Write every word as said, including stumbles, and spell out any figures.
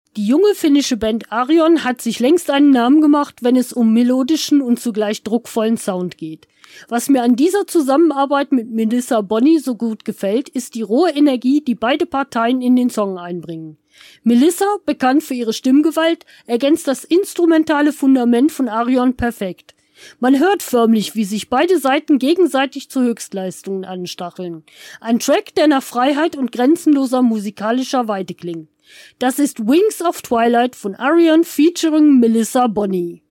Die junge finnische Band Arion hat sich längst einen Namen gemacht, wenn es um melodischen und zugleich druckvollen Sound geht. Was mir an dieser Zusammenarbeit mit Melissa Boni so gut gefällt, ist die rohe Energie, die beide Parteien in den Song einbringen. Melissa, bekannt für ihre Stimmgewalt, ergänzt das instrumentale Fundament von Arion perfekt. Man hört förmlich, wie sich beide Seiten gegenseitig zu Höchstleistungen anstacheln. Ein Track, der nach Freiheit und grenzenloser musikalischer Weite klingt. Das ist Wings of Twilight von Arion featuring Melissa Boni.